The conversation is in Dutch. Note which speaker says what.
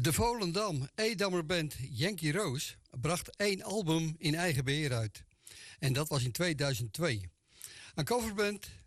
Speaker 1: De Volendam Edammer band Yankee Rose bracht 1 album in eigen beheer uit. En dat was in 2002. Een coverband